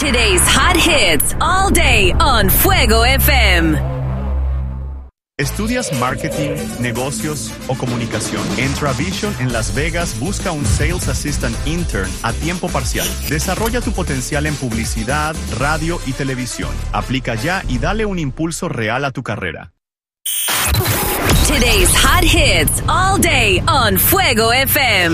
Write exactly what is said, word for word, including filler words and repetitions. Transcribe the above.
Today's hot hits all day on Fuego F M. ¿Estudias marketing, negocios o comunicación? En Travision en Las Vegas busca un Sales Assistant Intern a tiempo parcial. Desarrolla tu potencial en publicidad, radio y televisión. Aplica ya y dale un impulso real a tu carrera. Today's hot hits all day on Fuego F M.